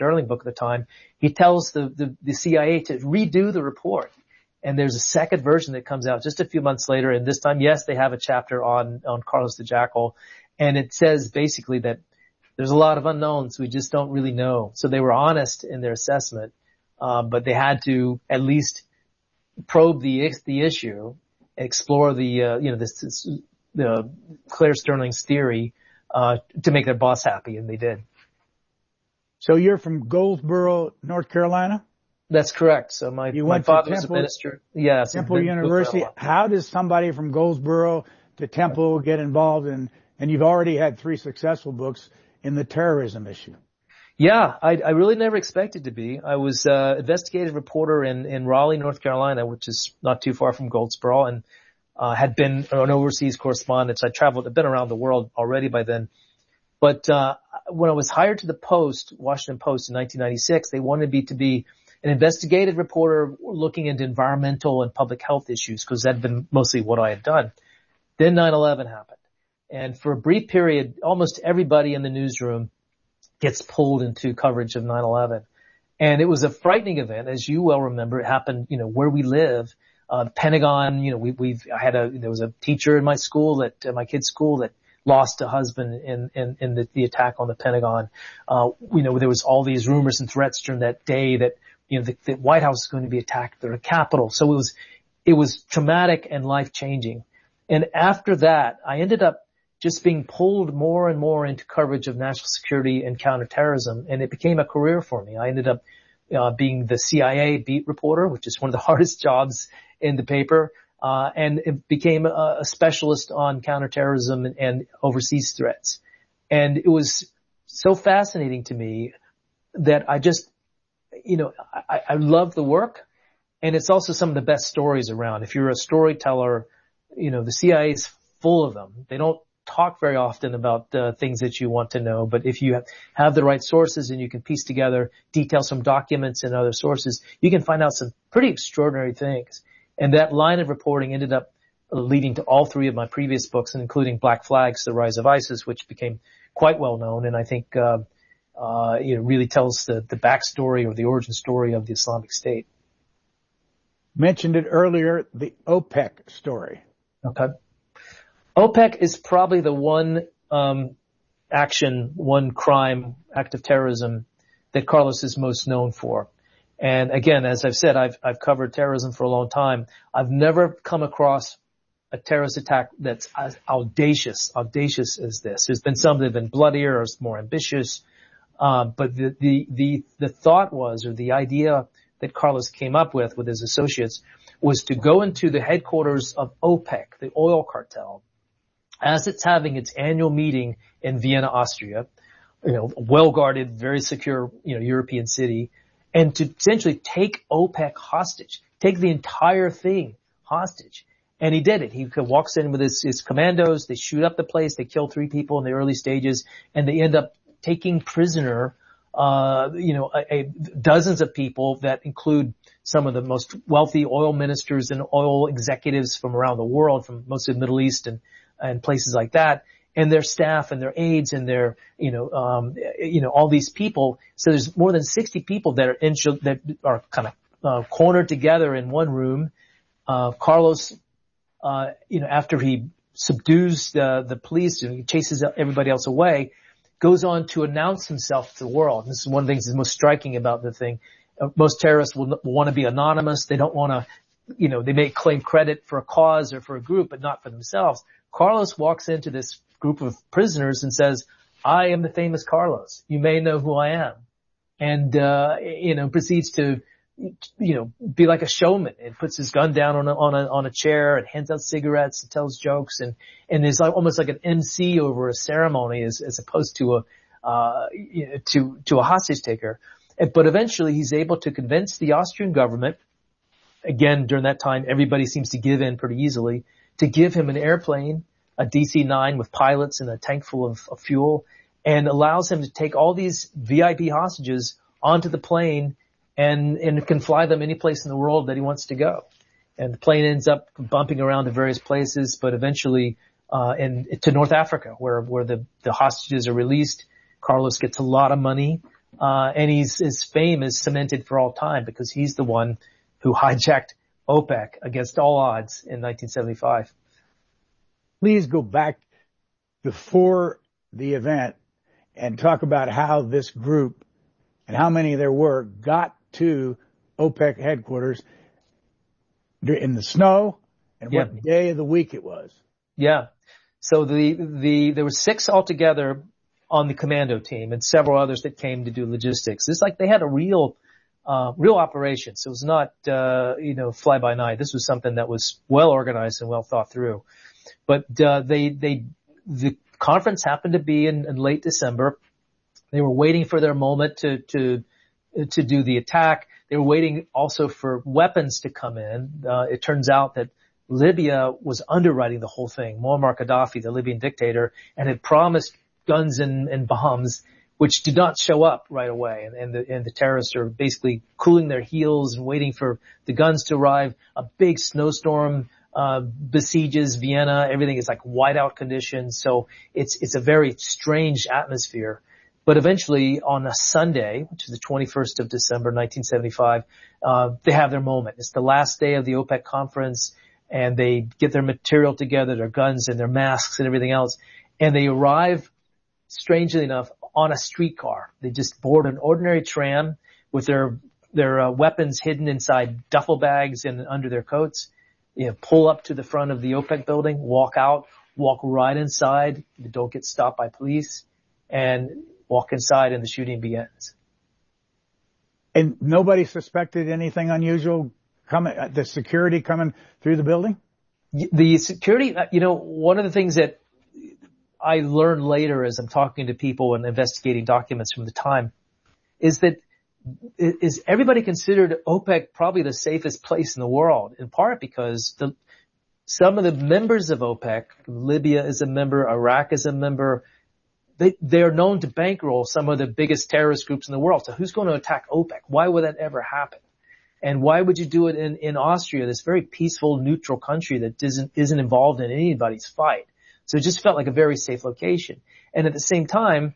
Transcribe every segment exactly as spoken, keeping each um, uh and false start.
Sterling book at the time, he tells the, the, the C I A to redo the report. And there's a second version that comes out just a few months later. And this time, yes, they have a chapter on, on Carlos the Jackal. And it says basically that there's a lot of unknowns. We just don't really know. So they were honest in their assessment. Um, but they had to at least probe the, the issue, explore the, uh, you know, this, this, the Claire Sterling's theory, uh, to make their boss happy. And they did. So you're from Goldsboro, North Carolina? That's correct. So my, you my went father to was Temple, a minister. Yes. Temple University. How does somebody from Goldsboro to Temple get involved in, and you've already had three successful books in the terrorism issue? Yeah, I, I really never expected to be. I was uh investigative reporter in, in Raleigh, North Carolina, which is not too far from Goldsboro, and uh had been an overseas correspondent. I traveled, I've been around the world already by then. But uh when I was hired to the Post, Washington Post in nineteen ninety-six, they wanted me to be an investigative reporter looking into environmental and public health issues, because that had been mostly what I had done. Then nine eleven happened. And for a brief period, almost everybody in the newsroom gets pulled into coverage of nine eleven. And it was a frightening event, as you well remember. It happened, you know, where we live. Uh, Pentagon, you know, we, we've, I had a, there was a teacher in my school that, uh, my kid's school that lost a husband in, in, in the, the attack on the Pentagon. Uh, you know, there was all these rumors and threats during that day that, you know, the, the White House is going to be attacked, the Capitol. So it was, it was traumatic and life changing. And after that, I ended up just being pulled more and more into coverage of national security and counterterrorism. And it became a career for me. I ended up, uh, being the C I A beat reporter, which is one of the hardest jobs in the paper. Uh, and it became a, a specialist on counterterrorism and, and overseas threats. And it was so fascinating to me that I just, you know, I, I love the work, and it's also some of the best stories around. If you're a storyteller, you know, the C I A is full of them. They don't talk very often about uh, things that you want to know, but if you have, have the right sources and you can piece together details from documents and other sources, you can find out some pretty extraordinary things. And that line of reporting ended up leading to all three of my previous books, including Black Flags, The Rise of ISIS, which became quite well known, and I think uh, uh, it really tells the, the backstory or the origin story of the Islamic State. Mentioned it earlier, the OPEC story. Okay. OPEC is probably the one um action, one crime, act of terrorism that Carlos is most known for. And again, as I've said, I've I've covered terrorism for a long time. I've never come across a terrorist attack that's as audacious, audacious as this. There's been some that have been bloodier or more ambitious. Uh, but the, the, the, the thought was, or the idea that Carlos came up with with his associates, was to go into the headquarters of OPEC, the oil cartel, as it's having its annual meeting in Vienna, Austria, you know, well-guarded, very secure, you know, European city, and to essentially take OPEC hostage, take the entire thing hostage. And he did it. He walks in with his, his commandos, they shoot up the place, they kill three people in the early stages, and they end up taking prisoner, uh, you know, a, a, dozens of people that include some of the most wealthy oil ministers and oil executives from around the world, from most of the Middle East and, and places like that, and their staff and their aides and their, you know, um, you know, all these people. So there's more than sixty people that are in, that are kind of, uh, cornered together in one room. Uh, Carlos, uh, you know, after he subdues the, the police and he chases everybody else away, goes on to announce himself to the world. This is one of the things that's most striking about the thing. Uh, most terrorists will, will want to be anonymous. They don't want to, you know, they may claim credit for a cause or for a group, but not for themselves. Carlos walks into this group of prisoners and says, I am the famous Carlos. You may know who I am. And, uh, you know, proceeds to, you know, be like a showman and puts his gun down on a, on a, on a chair and hands out cigarettes and tells jokes and, and is like almost like an M C over a ceremony as, as opposed to a, uh, you know, to, to a hostage taker. But eventually he's able to convince the Austrian government, again, during that time, everybody seems to give in pretty easily, to give him an airplane, a D C nine with pilots and a tank full of, of fuel, and allows him to take all these V I P hostages onto the plane and, and can fly them any place in the world that he wants to go. And the plane ends up bumping around to various places, but eventually, uh, in, to North Africa, where, where the, the hostages are released. Carlos gets a lot of money, Uh, and he's, his fame is cemented for all time because he's the one who hijacked OPEC against all odds in nineteen seventy-five. Please go back before the event and talk about how this group and how many there were got to OPEC headquarters in the snow and what yeah. day of the week it was. Yeah. So the, the, there were six altogether on the commando team and several others that came to do logistics. It's like they had a real, uh, real operation. So it was not, uh, you know, fly by night. This was something that was well organized and well thought through. But, uh, they, they, the conference happened to be in, in late December. They were waiting for their moment to, to, to do the attack. They were waiting also for weapons to come in. Uh, it turns out that Libya was underwriting the whole thing. Muammar Gaddafi, the Libyan dictator, and had promised guns and, and bombs, which did not show up right away. And, and, the, and the terrorists are basically cooling their heels and waiting for the guns to arrive. A big snowstorm uh besieges Vienna. Everything is like whiteout conditions. So it's it's a very strange atmosphere. But eventually on a Sunday, which is the twenty-first of December, nineteen seventy-five, uh they have their moment. It's the last day of the OPEC conference, and they get their material together, their guns and their masks and everything else, and they arrive, strangely enough, on a streetcar. They just board an ordinary tram with their their uh, weapons hidden inside duffel bags and under their coats. You know, pull up to the front of the OPEC building, walk out, walk right inside. They don't get stopped by police, and walk inside, and the shooting begins. And nobody suspected anything unusual coming, the security coming through the building? The security, you know, one of the things that I learned later as I'm talking to people and investigating documents from the time is that is everybody considered OPEC probably the safest place in the world, in part because the, some of the members of OPEC, Libya is a member, Iraq is a member, they, they're known to bankroll some of the biggest terrorist groups in the world. So who's going to attack OPEC? Why would that ever happen? And why would you do it in, in Austria, this very peaceful, neutral country that isn't, isn't involved in anybody's fight? So it just felt like a very safe location. And at the same time,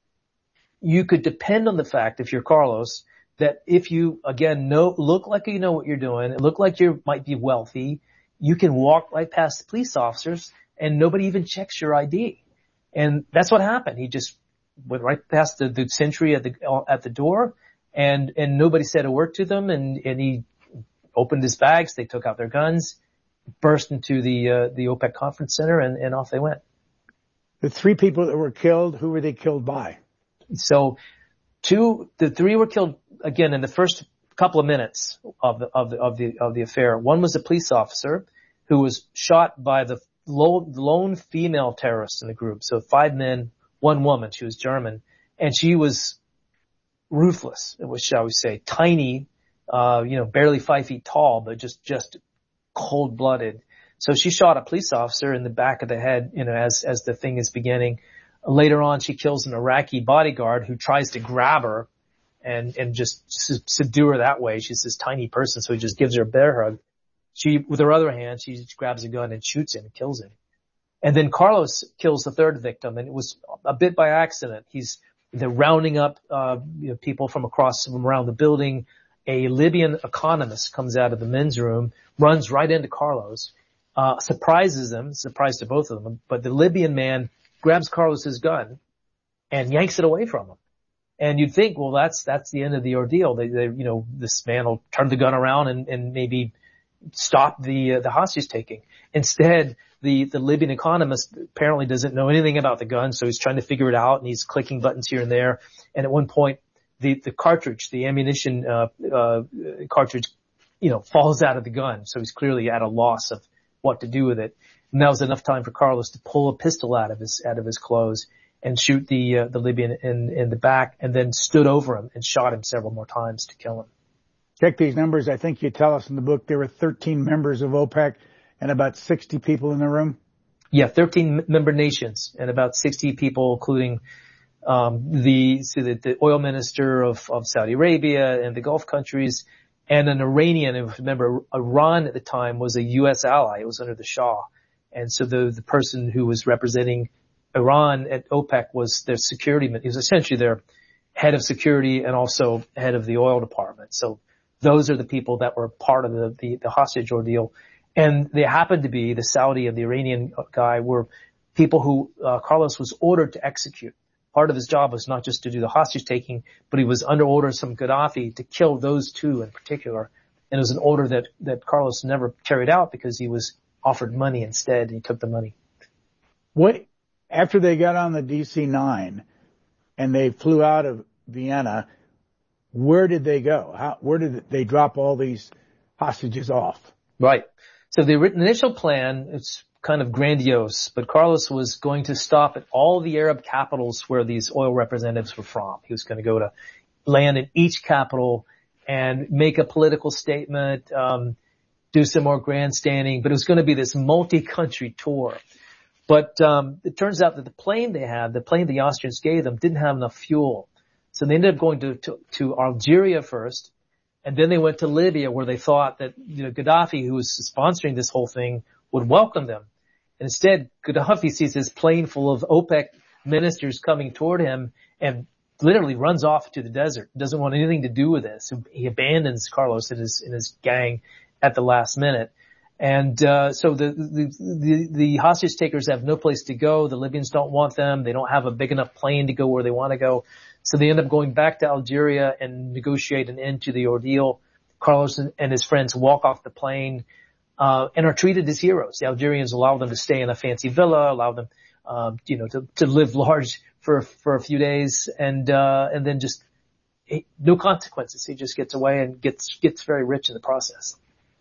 you could depend on the fact, if you're Carlos, that if you, again, know, look like you know what you're doing, look like you might be wealthy, you can walk right past the police officers and nobody even checks your I D. And that's what happened. He just went right past the, the sentry at the, at the door, and, and nobody said a word to them, and, and he opened his bags, they took out their guns, burst into the, uh, the OPEC conference center, and, and off they went. The three people that were killed, who were they killed by? So two, the three were killed again in the first couple of minutes of the, of the, of the, of the affair. One was a police officer who was shot by the lone, lone female terrorist in the group. So five men, one woman. She was German, and she was ruthless. It was, shall we say, tiny, uh, you know, barely five feet tall, but just, just cold blooded. So she shot a police officer in the back of the head, you know, as, as the thing is beginning. Later on, she kills an Iraqi bodyguard who tries to grab her and, and just subdue her that way. She's this tiny person, so he just gives her a bear hug. She, with her other hand, she just grabs a gun and shoots him and kills him. And then Carlos kills the third victim, and it was a bit by accident. He's, they're rounding up, uh, you know, people from across, from around the building. A Libyan economist comes out of the men's room, runs right into Carlos, uh, surprises them, surprise to both of them, but the Libyan man grabs Carlos's gun and yanks it away from him. And you'd think, well, that's, that's the end of the ordeal. They, they, you know, this man will turn the gun around and, and maybe stop the, uh, the hostage taking. Instead, the, the Libyan economist apparently doesn't know anything about the gun, so he's trying to figure it out, and he's clicking buttons here and there. And at one point, the, the cartridge, the ammunition, uh, uh, cartridge, you know, falls out of the gun. So he's clearly at a loss of what to do with it. And that was enough time for Carlos to pull a pistol out of his, out of his clothes and shoot the, uh, the Libyan in, in the back, and then stood over him and shot him several more times to kill him. Check these numbers. I think you tell us in the book there were thirteen members of OPEC and about sixty people in the room. Yeah, thirteen member nations and about sixty people, including, um, the, so the, the oil minister of, of Saudi Arabia and the Gulf countries, and an Iranian. And remember, Iran at the time was a U S ally. It was under the Shah. And so the, the person who was representing Iran at OPEC was their security, he was essentially their, head of security and also head of the oil department. So those are the people that were part of the, the, the hostage ordeal. And they happened to be the Saudi and the Iranian guy were people who uh, Carlos was ordered to execute. Part of his job was not just to do the hostage taking, but he was under orders from Gaddafi to kill those two in particular. And it was an order that, that Carlos never carried out because he was offered money instead, and he took the money. What, after they got on the D C nine and they flew out of Vienna, where did they go? How, where did they drop all these hostages off? Right. So the initial plan, it's kind of grandiose, but Carlos was going to stop at all the Arab capitals where these oil representatives were from. He was going to go to land in each capital and make a political statement, um, do some more grandstanding, but it was going to be this multi-country tour. But um, it turns out that the plane they had, the plane the Austrians gave them, didn't have enough fuel. So they ended up going to, to, to Algeria first, and then they went to Libya where they thought that, you know, Gaddafi, who was sponsoring this whole thing, would welcome them. And instead, Gaddafi sees this plane full of OPEC ministers coming toward him and literally runs off to the desert, doesn't want anything to do with this. He abandons Carlos and his, and his gang at the last minute. And, uh, so the, the, the, the hostage takers have no place to go. The Libyans don't want them. They don't have a big enough plane to go where they want to go. So they end up going back to Algeria and negotiate an end to the ordeal. Carlos and, and his friends walk off the plane, uh, and are treated as heroes. The Algerians allow them to stay in a fancy villa, allow them, um, you know, to, to live large for, for a few days and, uh, and then just no consequences. He just gets away and gets, gets very rich in the process.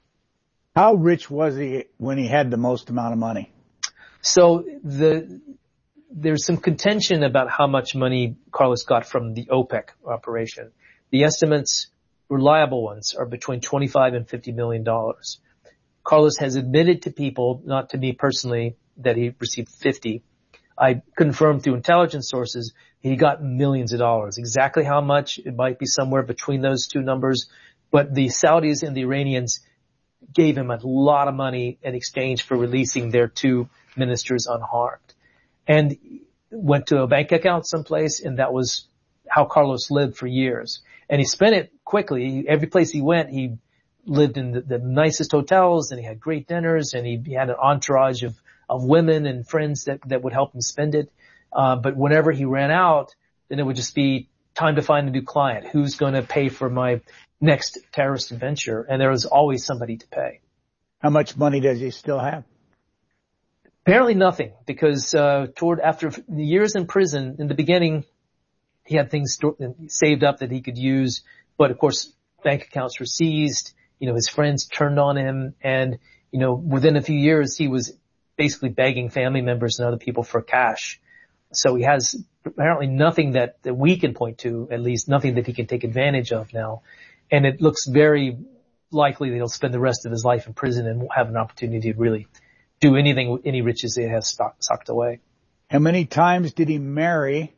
How rich was he when he had the most amount of money? So the, there's some contention about how much money Carlos got from the OPEC operation. The estimates, reliable ones, are between twenty-five and fifty million dollars. Carlos has admitted to people, not to me personally, that he received fifty. I confirmed through intelligence sources he got millions of dollars. Exactly how much, it might be somewhere between those two numbers, but the Saudis and the Iranians gave him a lot of money in exchange for releasing their two ministers unharmed. And went to a bank account someplace, and that was how Carlos lived for years. And he spent it quickly. Every place he went, he lived in the, the nicest hotels, and he had great dinners, and he, he had an entourage of, of women and friends that, that would help him spend it. Uh, but whenever he ran out, then it would just be time to find a new client. Who's going to pay for my next terrorist adventure? And there was always somebody to pay. How much money does he still have? Apparently nothing, because uh toward after the years in prison, in the beginning, he had things saved up that he could use, but of course, bank accounts were seized. You know, his friends turned on him, and you know, within a few years, he was basically begging family members and other people for cash. So he has apparently nothing that, that we can point to, at least nothing that he can take advantage of now. And it looks very likely that he'll spend the rest of his life in prison and won't have an opportunity to really do anything with any riches they have stock, socked away. How many times did he marry,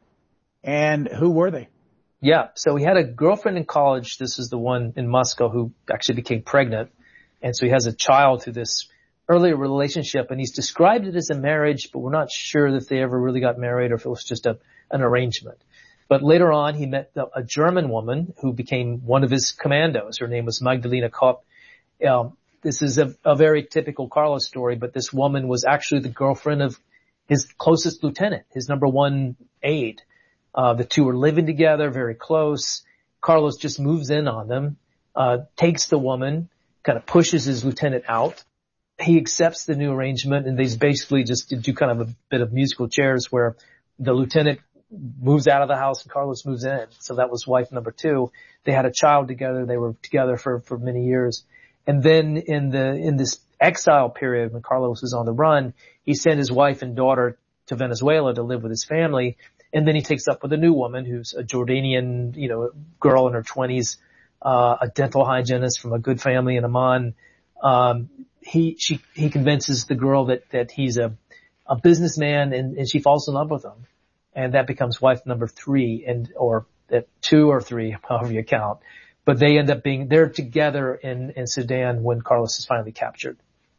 and who were they? Yeah, so he had a girlfriend in college. This is the one in Moscow who actually became pregnant. And so he has a child through this earlier relationship, and he's described it as a marriage, but we're not sure that they ever really got married or if it was just a, an arrangement. But later on, he met a German woman who became one of his commandos. Her name was Magdalena Kopp. Um, This is a, a very typical Carlos story, but this woman was actually the girlfriend of his closest lieutenant, his number one aide. Uh, the two are living together, very close. Carlos just moves in on them, uh, takes the woman, kind of pushes his lieutenant out. He accepts the new arrangement, and they basically just do kind of a bit of musical chairs where the lieutenant moves out of the house and Carlos moves in. So that was wife number two. They had a child together. They were together for, for many years. And then in the, in this exile period when Carlos was on the run, he sent his wife and daughter to Venezuela to live with his family. And then he takes up with a new woman who's a Jordanian, you know, girl in her twenties, uh, a dental hygienist from a good family in Amman. Um, he, she, he convinces the girl that, that he's a, a businessman, and, and she falls in love with him. And that becomes wife number three, and, or that two or three, however you count. But they end up being, they're together in, in Sudan when Carlos is finally captured.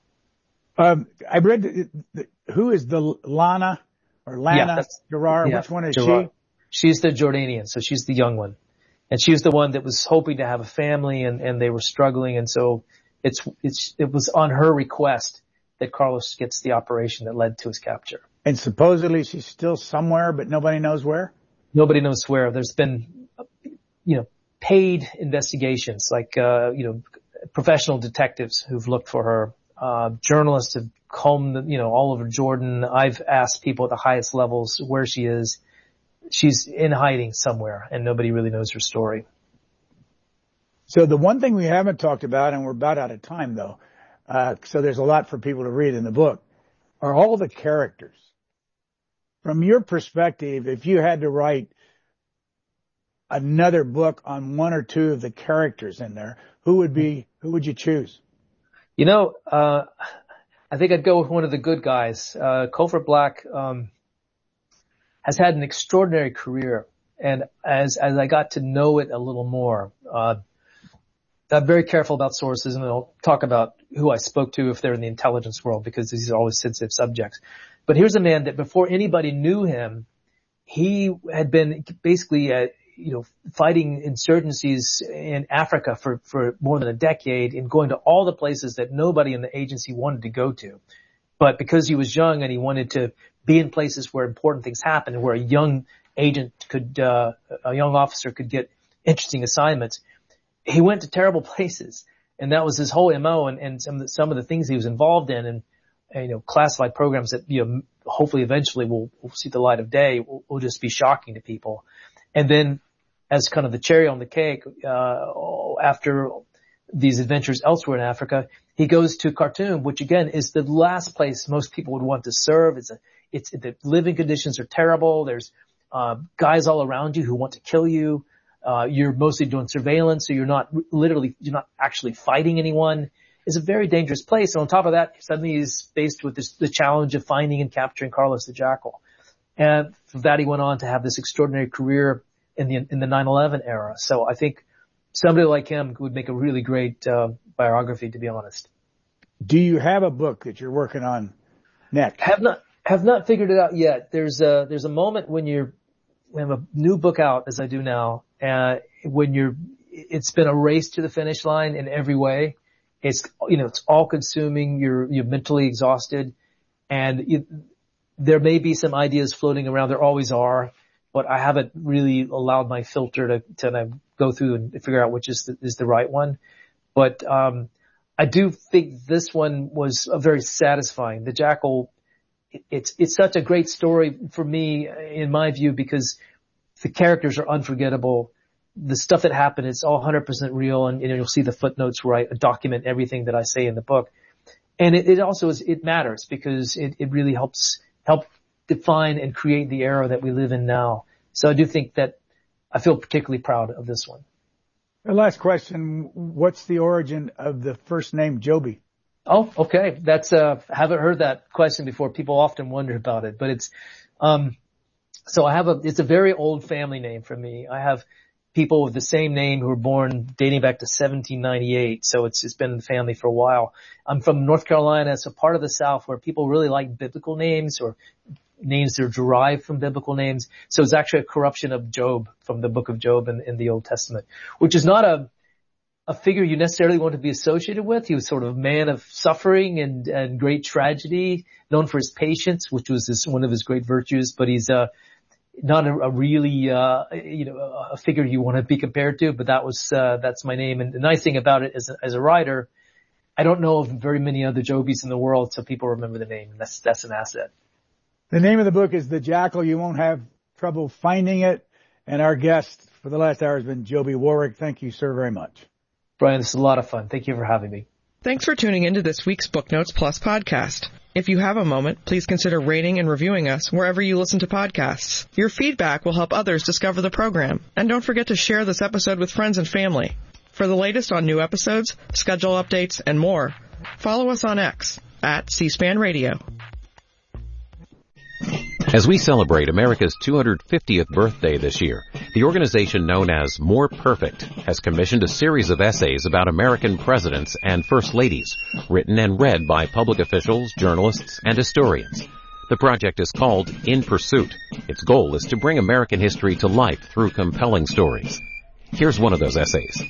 Um, I read, the, the, who is the Lana or Lana yeah, Gerard? Yeah, Which one is Gerard. she? She's the Jordanian, so she's the young one. And she was the one that was hoping to have a family, and, and they were struggling, and so it's, it's, it was on her request that Carlos gets the operation that led to his capture. And supposedly she's still somewhere, but nobody knows where? Nobody knows where. There's been, you know, paid investigations, like, uh, you know, professional detectives who've looked for her. Uh, journalists have combed, you know, all over Jordan. I've asked people at the highest levels where she is. She's in hiding somewhere, and nobody really knows her story. So the one thing we haven't talked about, and we're about out of time though, uh, so there's a lot for people to read in the book, are all the characters. From your perspective, if you had to write another book on one or two of the characters in there, who would be, who would you choose? You know, uh, I think I'd go with one of the good guys. Uh, Coulter Black, um, has had an extraordinary career. And as, as I got to know it a little more, uh, I'm very careful about sources, and I'll talk about who I spoke to if they're in the intelligence world, because these are always sensitive subjects. But here's a man that before anybody knew him, he had been basically, uh, you know, fighting insurgencies in Africa for, for more than a decade, and going to all the places that nobody in the agency wanted to go to. But because he was young and he wanted to be in places where important things happened, and where a young agent could, uh, a young officer could get interesting assignments, he went to terrible places. And that was his whole M O, and, and some of the, some of the things he was involved in, and, and, you know, classified programs that, you know, hopefully eventually will, will see the light of day, will, will just be shocking to people. And then, as kind of the cherry on the cake, uh, after these adventures elsewhere in Africa, he goes to Khartoum, which again is the last place most people would want to serve. It's a, it's, the living conditions are terrible. There's, uh, guys all around you who want to kill you. Uh, you're mostly doing surveillance, so you're not literally, you're not actually fighting anyone. It's a very dangerous place. And on top of that, suddenly he's faced with this, the challenge of finding and capturing Carlos the Jackal. And from that, he went on to have this extraordinary career in the, in the nine eleven era. So I think somebody like him would make a really great, uh, biography, to be honest. Do you have a book that you're working on next? Have not, have not figured it out yet. There's a, there's a moment when you're, we have a new book out, as I do now, uh, when you're, it's been a race to the finish line in every way. It's, you know, it's all consuming. You're, you're mentally exhausted, and you, there may be some ideas floating around. There always are, but I haven't really allowed my filter to, to uh, go through and figure out which is the, is the right one. But, um, I do think this one was a very satisfying. The Jackal, it's, it's such a great story for me, in my view, because the characters are unforgettable. The stuff that happened, it's all one hundred percent real, and, you know, you'll see the footnotes where I document everything that I say in the book. And it, it also is, it matters because it, it really helps, help define and create the era that we live in now. So I do think that I feel particularly proud of this one. The last question, what's the origin of the first name Joby? Oh, okay. That's, uh, I haven't heard that question before. People often wonder about it, but it's, um, so I have a, it's a very old family name for me. I have people with the same name who were born dating back to seventeen ninety-eight. So it's, it's been in the family for a while. I'm from North Carolina. It's a part of the South where people really like biblical names, or names that are derived from biblical names. So it's actually a corruption of Job from the book of Job in, in the Old Testament, which is not a, a figure you necessarily want to be associated with. He was sort of a man of suffering and, and great tragedy, known for his patience, which was his, one of his great virtues, but he's, uh, not a, a really, uh, you know, a figure you want to be compared to, but that was, uh, that's my name. And the nice thing about it is, as a writer, I don't know of very many other Jobies in the world, so people remember the name. That's, that's an asset. The name of the book is The Jackal. You won't have trouble finding it. And our guest for the last hour has been Joby Warrick. Thank you, sir, very much. Brian, this is a lot of fun. Thank you for having me. Thanks for tuning into this week's Book Notes Plus podcast. If you have a moment, please consider rating and reviewing us wherever you listen to podcasts. Your feedback will help others discover the program. And don't forget to share this episode with friends and family. For the latest on new episodes, schedule updates, and more, follow us on X at C-SPAN Radio. As we celebrate America's two hundred fiftieth birthday this year, the organization known as More Perfect has commissioned a series of essays about American presidents and first ladies, written and read by public officials, journalists, and historians. The project is called In Pursuit. Its goal is to bring American history to life through compelling stories. Here's one of those essays.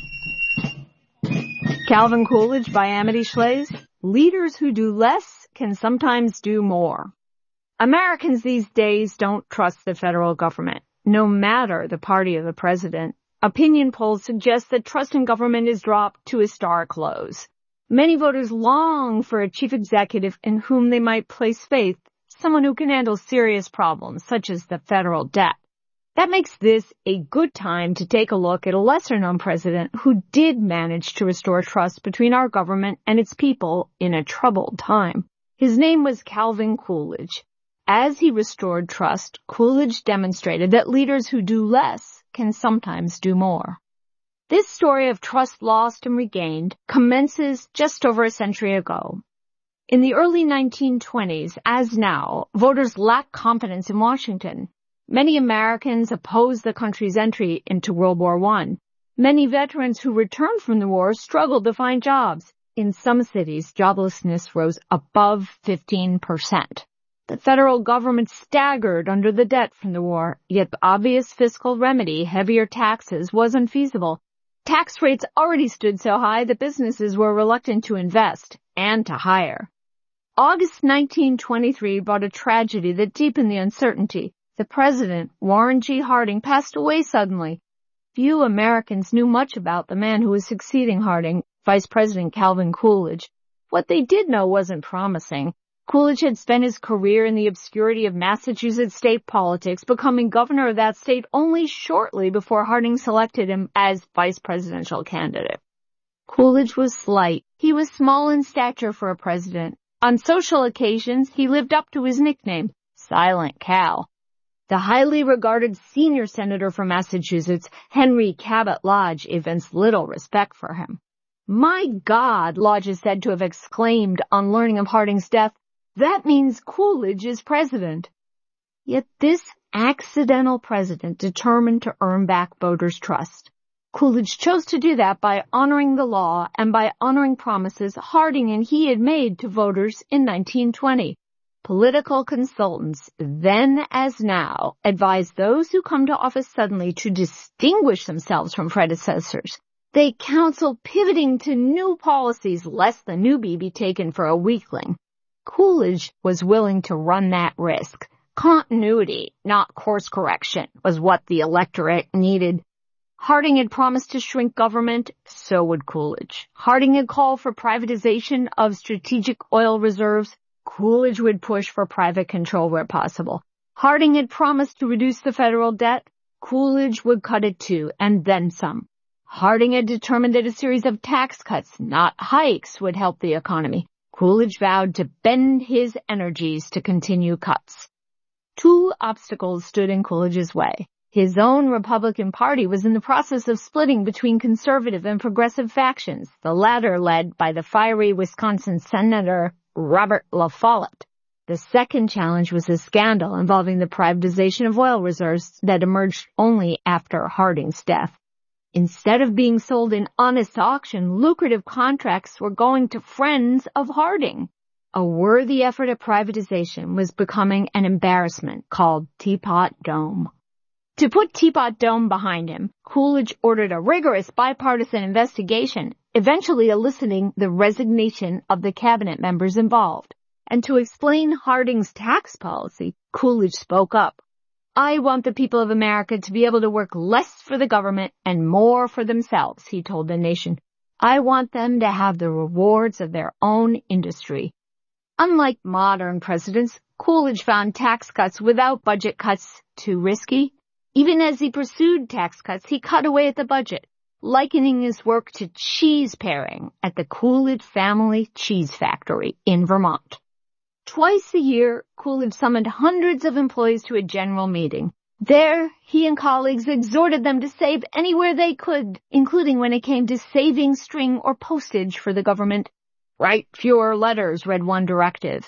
Calvin Coolidge by Amity Shlaes. Leaders who do less can sometimes do more. Americans these days don't trust the federal government, no matter the party of the president. Opinion polls suggest that trust in government is dropped to historic lows. Many voters long for a chief executive in whom they might place faith, someone who can handle serious problems such as the federal debt. That makes this a good time to take a look at a lesser-known president who did manage to restore trust between our government and its people in a troubled time. His name was Calvin Coolidge. As he restored trust, Coolidge demonstrated that leaders who do less can sometimes do more. This story of trust lost and regained commences just over a century ago. In the early nineteen twenties, as now, voters lacked confidence in Washington. Many Americans opposed the country's entry into World War One. Many veterans who returned from the war struggled to find jobs. In some cities, joblessness rose above fifteen percent. The federal government staggered under the debt from the war, yet the obvious fiscal remedy, heavier taxes, wasn't feasible. Tax rates already stood so high that businesses were reluctant to invest and to hire. August nineteen twenty-three brought a tragedy that deepened the uncertainty. The president, Warren G. Harding, passed away suddenly. Few Americans knew much about the man who was succeeding Harding, Vice President Calvin Coolidge. What they did know wasn't promising. Coolidge had spent his career in the obscurity of Massachusetts state politics, becoming governor of that state only shortly before Harding selected him as vice presidential candidate. Coolidge was slight. He was small in stature for a president. On social occasions, he lived up to his nickname, Silent Cal. The highly regarded senior senator from Massachusetts, Henry Cabot Lodge, evinced little respect for him. "My God," Lodge is said to have exclaimed on learning of Harding's death, "that means Coolidge is president." Yet this accidental president determined to earn back voters' trust. Coolidge chose to do that by honoring the law and by honoring promises Harding and he had made to voters in nineteen twenty. Political consultants, then as now, advised those who come to office suddenly to distinguish themselves from predecessors. They counseled pivoting to new policies lest the newbie be taken for a weakling. Coolidge was willing to run that risk. Continuity, not course correction, was what the electorate needed. Harding had promised to shrink government, so would Coolidge. Harding had called for privatization of strategic oil reserves. Coolidge would push for private control where possible. Harding had promised to reduce the federal debt. Coolidge would cut it too, and then some. Harding had determined that a series of tax cuts, not hikes, would help the economy. Coolidge vowed to bend his energies to continue cuts. Two obstacles stood in Coolidge's way. His own Republican Party was in the process of splitting between conservative and progressive factions, the latter led by the fiery Wisconsin Senator Robert La Follette. The second challenge was a scandal involving the privatization of oil reserves that emerged only after Harding's death. Instead of being sold in honest auction, lucrative contracts were going to friends of Harding. A worthy effort at privatization was becoming an embarrassment called Teapot Dome. To put Teapot Dome behind him, Coolidge ordered a rigorous bipartisan investigation, eventually eliciting the resignation of the cabinet members involved. And to explain Harding's tax policy, Coolidge spoke up. "I want the people of America to be able to work less for the government and more for themselves," he told the nation. "I want them to have the rewards of their own industry." Unlike modern presidents, Coolidge found tax cuts without budget cuts too risky. Even as he pursued tax cuts, he cut away at the budget, likening his work to cheese paring at the Coolidge Family Cheese Factory in Vermont. Twice a year, Coolidge summoned hundreds of employees to a general meeting. There, he and colleagues exhorted them to save anywhere they could, including when it came to saving string or postage for the government. "Write fewer letters," read one directive.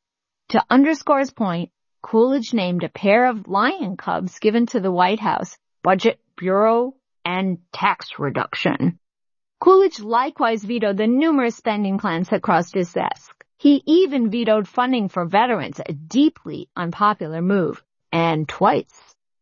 To underscore his point, Coolidge named a pair of lion cubs given to the White House, Budget Bureau and Tax Reduction. Coolidge likewise vetoed the numerous spending plans that crossed his desk. He even vetoed funding for veterans, a deeply unpopular move. and twice.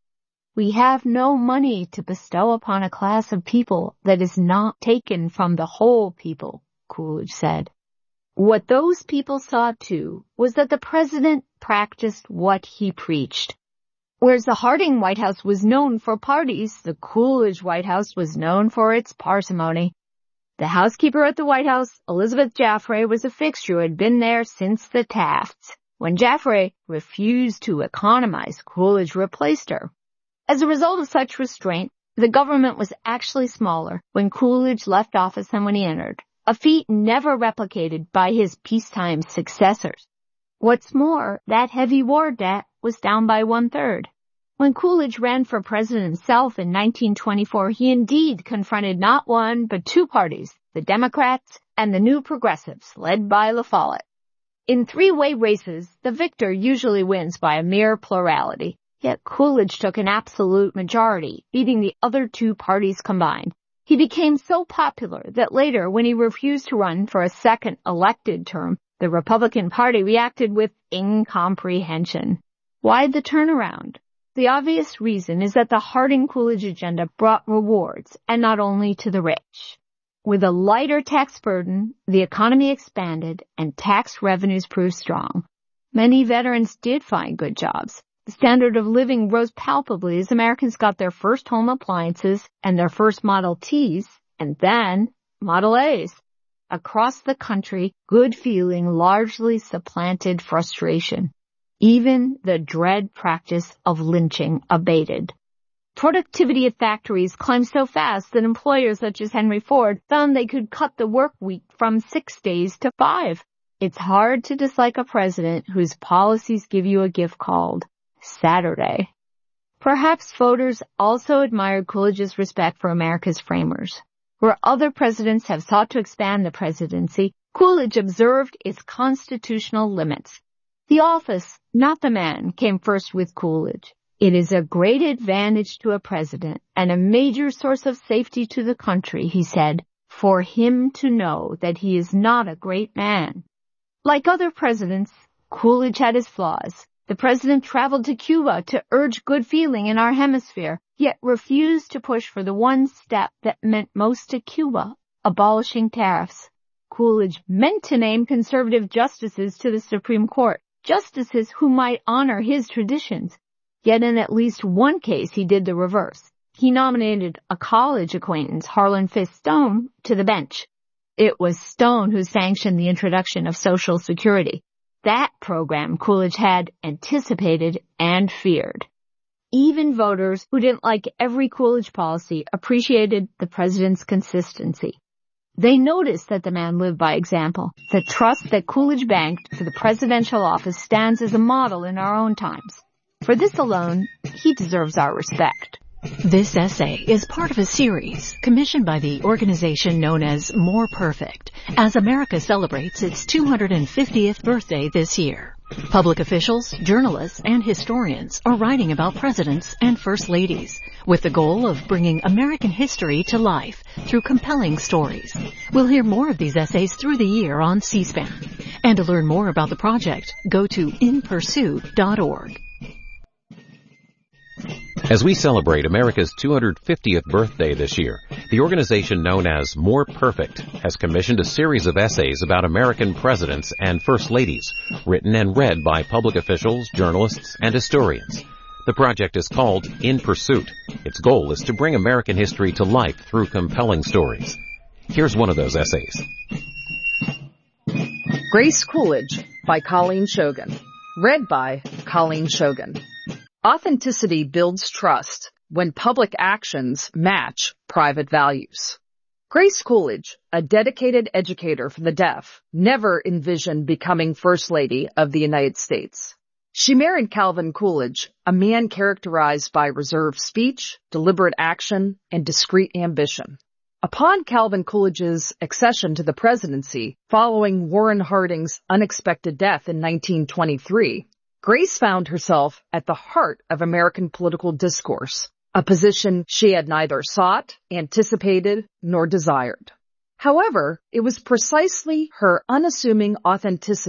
We have no money to bestow upon a class of people that is not taken from the whole people, Coolidge said. What those people saw, too, was that the president practiced what he preached. Whereas the Harding White House was known for parties, the Coolidge White House was known for its parsimony. The housekeeper at the White House, Elizabeth Jaffray, was a fixture who had been there since the Tafts. When Jaffray refused to economize, Coolidge replaced her. As a result of such restraint, the government was actually smaller when Coolidge left office than when he entered, a feat never replicated by his peacetime successors. What's more, that heavy war debt was down by one-third. When Coolidge ran for president himself in nineteen twenty-four, he indeed confronted not one but two parties, the Democrats and the New Progressives, led by La Follette. In three-way races, the victor usually wins by a mere plurality, yet Coolidge took an absolute majority, beating the other two parties combined. He became so popular that later, when he refused to run for a second elected term, the Republican Party reacted with incomprehension. Why the turnaround? The obvious reason is that the Harding-Coolidge agenda brought rewards, and not only to the rich. With a lighter tax burden, the economy expanded and tax revenues proved strong. Many veterans did find good jobs. The standard of living rose palpably as Americans got their first home appliances and their first Model Ts, and then Model As. Across the country, good feeling largely supplanted frustration. Even the dread practice of lynching abated. Productivity at factories climbed so fast that employers such as Henry Ford found they could cut the work week from six days to five. It's hard to dislike a president whose policies give you a gift called Saturday. Perhaps voters also admired Coolidge's respect for America's framers. Where other presidents have sought to expand the presidency, Coolidge observed its constitutional limits. The office, not the man, came first with Coolidge. It is a great advantage to a president and a major source of safety to the country, he said, for him to know that he is not a great man. Like other presidents, Coolidge had his flaws. The president traveled to Cuba to urge good feeling in our hemisphere, yet refused to push for the one step that meant most to Cuba, abolishing tariffs. Coolidge meant to name conservative justices to the Supreme Court, justices who might honor his traditions. Yet in at least one case he did the reverse. He nominated a college acquaintance, Harlan Fiske Stone, to the bench. It was Stone who sanctioned the introduction of Social Security. That program Coolidge had anticipated and feared. Even voters who didn't like every Coolidge policy appreciated the president's consistency. They noticed that the man lived by example. The trust that Coolidge banked for the presidential office stands as a model in our own times. For this alone, he deserves our respect. This essay is part of a series commissioned by the organization known as More Perfect, as America celebrates its two hundred fiftieth birthday this year. Public officials, journalists, and historians are writing about presidents and first ladies, with the goal of bringing American history to life through compelling stories. We'll hear more of these essays through the year on C-SPAN. And to learn more about the project, go to in pursuit dot org. As we celebrate America's two hundred fiftieth birthday this year, the organization known as More Perfect has commissioned a series of essays about American presidents and first ladies, written and read by public officials, journalists, and historians. The project is called In Pursuit. Its goal is to bring American history to life through compelling stories. Here's one of those essays. Grace Coolidge by Colleen Shogan. Read by Colleen Shogan. Authenticity builds trust when public actions match private values. Grace Coolidge, a dedicated educator for the deaf, never envisioned becoming First Lady of the United States. She married Calvin Coolidge, a man characterized by reserved speech, deliberate action, and discreet ambition. Upon Calvin Coolidge's accession to the presidency, following Warren Harding's unexpected death in nineteen twenty-three, Grace found herself at the heart of American political discourse, a position she had neither sought, anticipated, nor desired. However, it was precisely her unassuming authenticity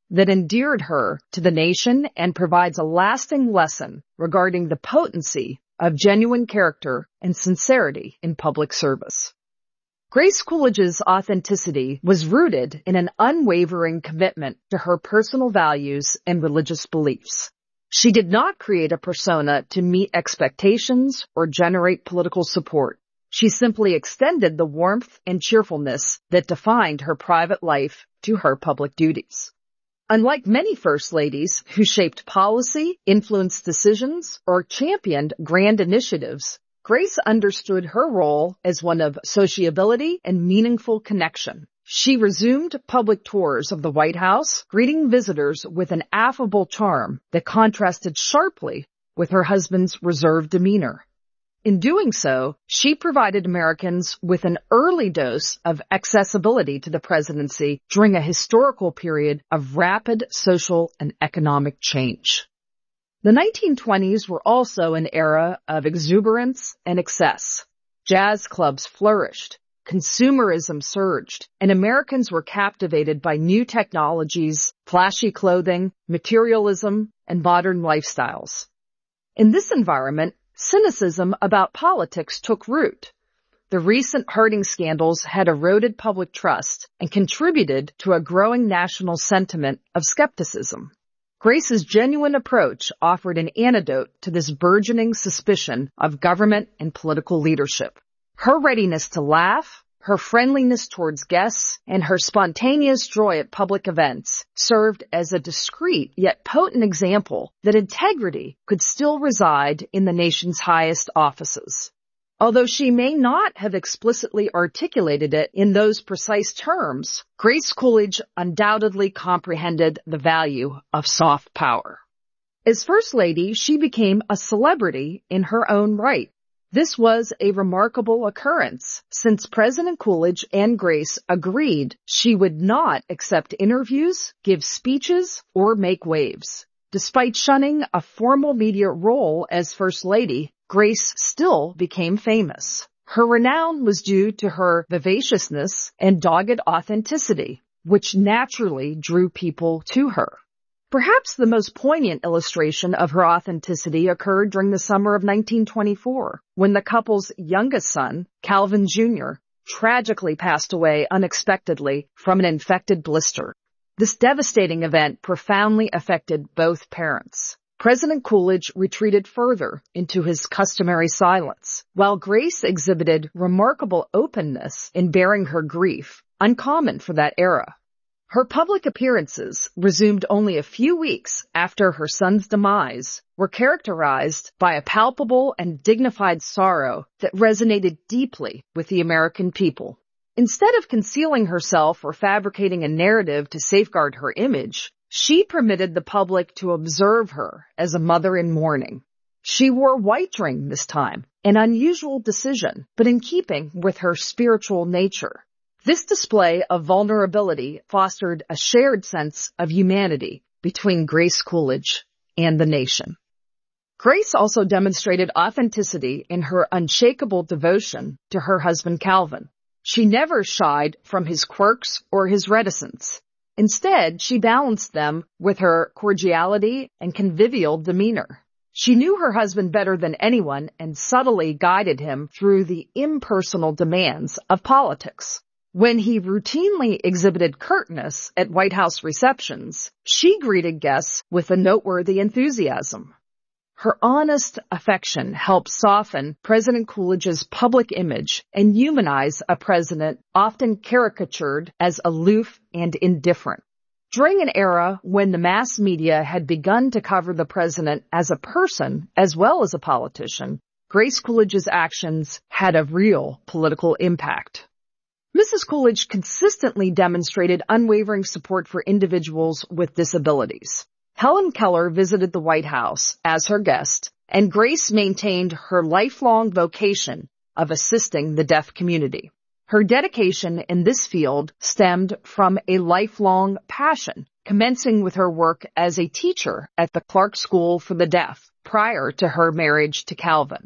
that endeared her to the nation and provides a lasting lesson regarding the potency of genuine character and sincerity in public service. Grace Coolidge's authenticity was rooted in an unwavering commitment to her personal values and religious beliefs. She did not create a persona to meet expectations or generate political support. She simply extended the warmth and cheerfulness that defined her private life to her public duties. Unlike many first ladies who shaped policy, influenced decisions, or championed grand initiatives, Grace understood her role as one of sociability and meaningful connection. She resumed public tours of the White House, greeting visitors with an affable charm that contrasted sharply with her husband's reserved demeanor. In doing so, she provided Americans with an early dose of accessibility to the presidency during a historical period of rapid social and economic change. The nineteen twenties were also an era of exuberance and excess. Jazz clubs flourished, consumerism surged, and Americans were captivated by new technologies, flashy clothing, materialism, and modern lifestyles. In this environment, cynicism about politics took root. The recent Harding scandals had eroded public trust and contributed to a growing national sentiment of skepticism. Grace's genuine approach offered an antidote to this burgeoning suspicion of government and political leadership. Her readiness to laugh, her friendliness towards guests, and her spontaneous joy at public events served as a discreet yet potent example that integrity could still reside in the nation's highest offices. Although she may not have explicitly articulated it in those precise terms, Grace Coolidge undoubtedly comprehended the value of soft power. As First Lady, she became a celebrity in her own right. This was a remarkable occurrence, since President Coolidge and Grace agreed she would not accept interviews, give speeches, or make waves. Despite shunning a formal media role as First Lady, Grace still became famous. Her renown was due to her vivaciousness and dogged authenticity, which naturally drew people to her. Perhaps the most poignant illustration of her authenticity occurred during the summer of nineteen twenty-four, when the couple's youngest son, Calvin Junior, tragically passed away unexpectedly from an infected blister. This devastating event profoundly affected both parents. President Coolidge retreated further into his customary silence, while Grace exhibited remarkable openness in bearing her grief, uncommon for that era. Her public appearances, resumed only a few weeks after her son's demise, were characterized by a palpable and dignified sorrow that resonated deeply with the American people. Instead of concealing herself or fabricating a narrative to safeguard her image, she permitted the public to observe her as a mother in mourning. She wore white during this time, an unusual decision, but in keeping with her spiritual nature. This display of vulnerability fostered a shared sense of humanity between Grace Coolidge and the nation. Grace also demonstrated authenticity in her unshakable devotion to her husband Calvin. She never shied from his quirks or his reticence. Instead, she balanced them with her cordiality and convivial demeanor. She knew her husband better than anyone and subtly guided him through the impersonal demands of politics. When he routinely exhibited curtness at White House receptions, she greeted guests with a noteworthy enthusiasm. Her honest affection helped soften President Coolidge's public image and humanize a president often caricatured as aloof and indifferent. During an era when the mass media had begun to cover the president as a person as well as a politician, Grace Coolidge's actions had a real political impact. Missus Coolidge consistently demonstrated unwavering support for individuals with disabilities. Helen Keller visited the White House as her guest, and Grace maintained her lifelong vocation of assisting the deaf community. Her dedication in this field stemmed from a lifelong passion, commencing with her work as a teacher at the Clark School for the Deaf prior to her marriage to Calvin.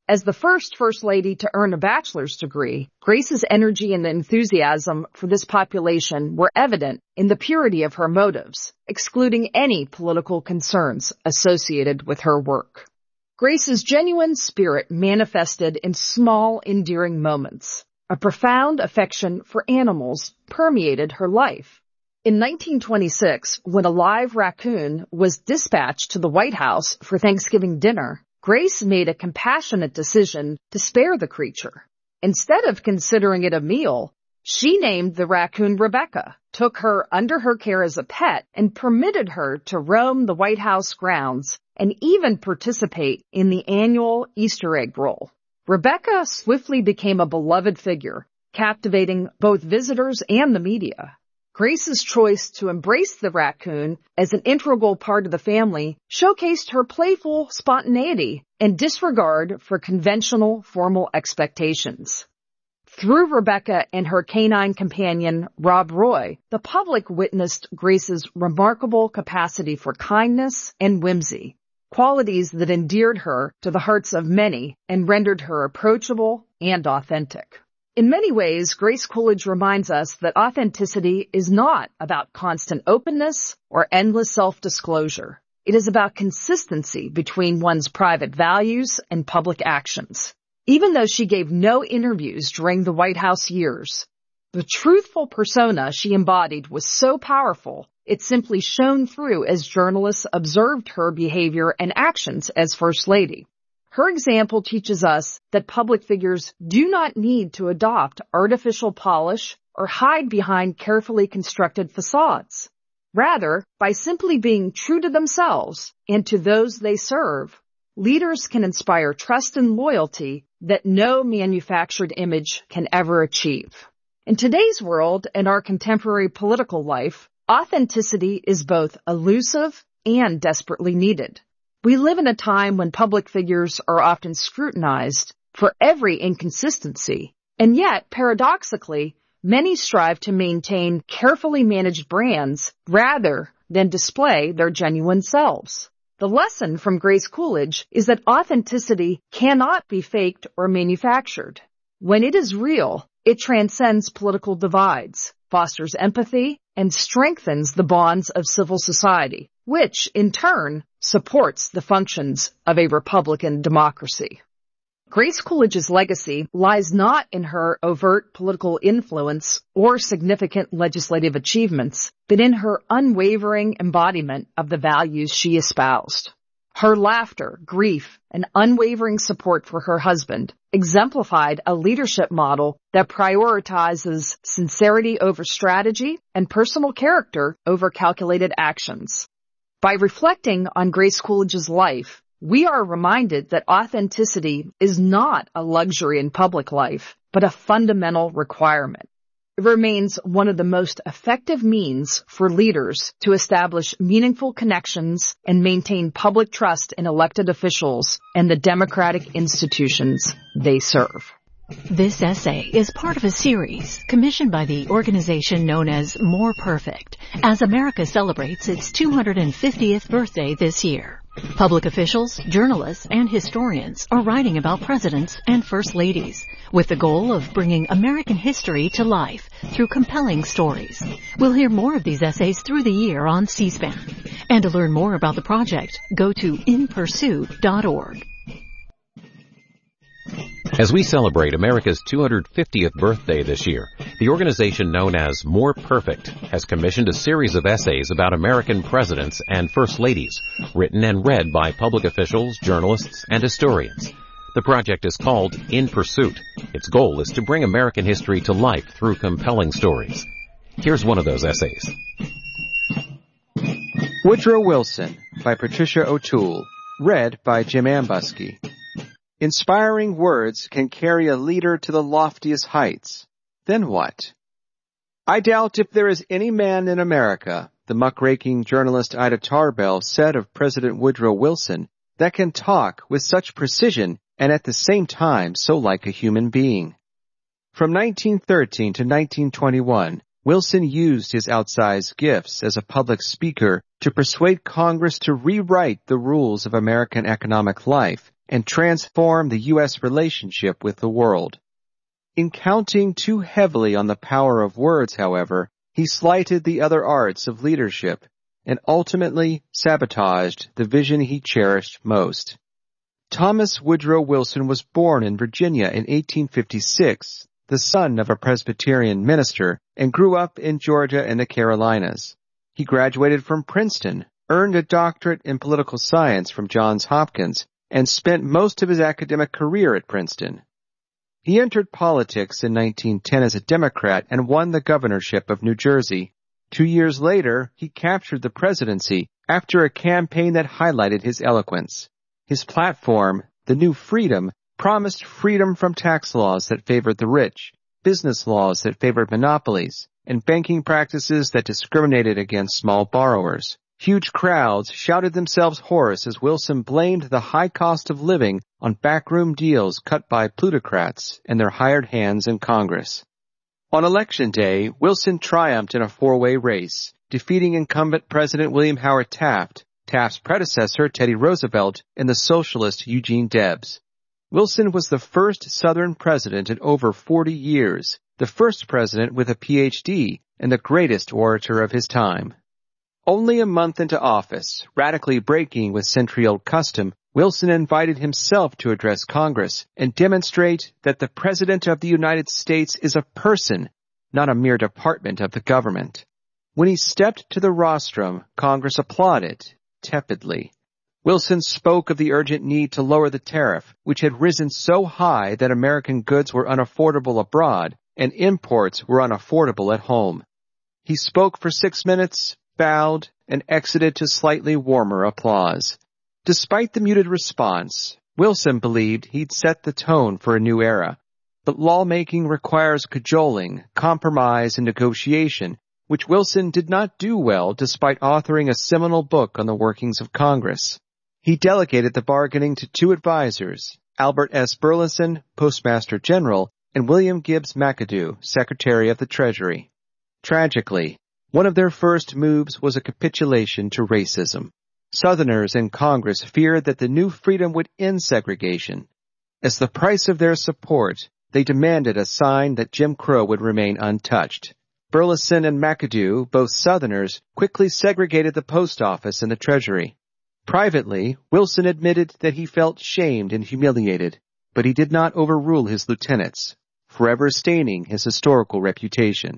As the first First Lady to earn a bachelor's degree, Grace's energy and enthusiasm for this population were evident in the purity of her motives, excluding any political concerns associated with her work. Grace's genuine spirit manifested in small, endearing moments. A profound affection for animals permeated her life. In nineteen twenty-six, when a live raccoon was dispatched to the White House for Thanksgiving dinner, Grace made a compassionate decision to spare the creature. Instead of considering it a meal, she named the raccoon Rebecca, took her under her care as a pet, and permitted her to roam the White House grounds and even participate in the annual Easter egg roll. Rebecca swiftly became a beloved figure, captivating both visitors and the media. Grace's choice to embrace the raccoon as an integral part of the family showcased her playful spontaneity and disregard for conventional formal expectations. Through Rebecca and her canine companion, Rob Roy, the public witnessed Grace's remarkable capacity for kindness and whimsy, qualities that endeared her to the hearts of many and rendered her approachable and authentic. In many ways, Grace Coolidge reminds us that authenticity is not about constant openness or endless self-disclosure. It is about consistency between one's private values and public actions. Even though she gave no interviews during the White House years, the truthful persona she embodied was so powerful, it simply shone through as journalists observed her behavior and actions as First Lady. Her example teaches us that public figures do not need to adopt artificial polish or hide behind carefully constructed facades. Rather, by simply being true to themselves and to those they serve, leaders can inspire trust and loyalty that no manufactured image can ever achieve. In today's world and our contemporary political life, authenticity is both elusive and desperately needed. We live in a time when public figures are often scrutinized for every inconsistency, and yet, paradoxically, many strive to maintain carefully managed brands rather than display their genuine selves. The lesson from Grace Coolidge is that authenticity cannot be faked or manufactured. When it is real, it transcends political divides, fosters empathy, and strengthens the bonds of civil society, which, in turn, supports the functions of a Republican democracy. Grace Coolidge's legacy lies not in her overt political influence or significant legislative achievements, but in her unwavering embodiment of the values she espoused. Her laughter, grief, and unwavering support for her husband exemplified a leadership model that prioritizes sincerity over strategy and personal character over calculated actions. By reflecting on Grace Coolidge's life, we are reminded that authenticity is not a luxury in public life, but a fundamental requirement. It remains one of the most effective means for leaders to establish meaningful connections and maintain public trust in elected officials and the democratic institutions they serve. This essay is part of a series commissioned by the organization known as More Perfect, as America celebrates its two hundred fiftieth birthday this year. Public officials, journalists, and historians are writing about presidents and first ladies, with the goal of bringing American history to life through compelling stories. We'll hear more of these essays through the year on C-SPAN. And to learn more about the project, go to in pursuit dot org. As we celebrate America's two hundred fiftieth birthday this year, the organization known as More Perfect has commissioned a series of essays about American presidents and first ladies, written and read by public officials, journalists, and historians. The project is called In Pursuit. Its goal is to bring American history to life through compelling stories. Here's one of those essays. Woodrow Wilson by Patricia O'Toole, read by Jim Ambuske. Inspiring words can carry a leader to the loftiest heights. Then what? I doubt if there is any man in America, the muckraking journalist Ida Tarbell said of President Woodrow Wilson, that can talk with such precision and at the same time so like a human being. From nineteen thirteen to nineteen twenty-one, Wilson used his outsized gifts as a public speaker to persuade Congress to rewrite the rules of American economic life and transform the U S relationship with the world. In counting too heavily on the power of words, however, he slighted the other arts of leadership and ultimately sabotaged the vision he cherished most. Thomas Woodrow Wilson was born in Virginia in eighteen fifty-six, the son of a Presbyterian minister, and grew up in Georgia and the Carolinas. He graduated from Princeton, earned a doctorate in political science from Johns Hopkins, and spent most of his academic career at Princeton. He entered politics in nineteen ten as a Democrat and won the governorship of New Jersey. Two years later, he captured the presidency after a campaign that highlighted his eloquence. His platform, The New Freedom, promised freedom from tax laws that favored the rich, business laws that favored monopolies, and banking practices that discriminated against small borrowers. Huge crowds shouted themselves hoarse as Wilson blamed the high cost of living on backroom deals cut by plutocrats and their hired hands in Congress. On Election Day, Wilson triumphed in a four-way race, defeating incumbent President William Howard Taft, Taft's predecessor Teddy Roosevelt, and the socialist Eugene Debs. Wilson was the first Southern president in over forty years, the first president with a P H D, and the greatest orator of his time. Only a month into office, radically breaking with century-old custom, Wilson invited himself to address Congress and demonstrate that the President of the United States is a person, not a mere department of the government. When he stepped to the rostrum, Congress applauded, tepidly. Wilson spoke of the urgent need to lower the tariff, which had risen so high that American goods were unaffordable abroad and imports were unaffordable at home. He spoke for six minutes, bowed, and exited to slightly warmer applause. Despite the muted response, Wilson believed he'd set the tone for a new era. But lawmaking requires cajoling, compromise, and negotiation, which Wilson did not do well despite authoring a seminal book on the workings of Congress. He delegated the bargaining to two advisors, Albert S. Burleson, Postmaster General, and William Gibbs McAdoo, Secretary of the Treasury. Tragically, one of their first moves was a capitulation to racism. Southerners in Congress feared that the new freedom would end segregation. As the price of their support, they demanded a sign that Jim Crow would remain untouched. Burleson and McAdoo, both Southerners, quickly segregated the post office and the Treasury. Privately, Wilson admitted that he felt shamed and humiliated, but he did not overrule his lieutenants, forever staining his historical reputation.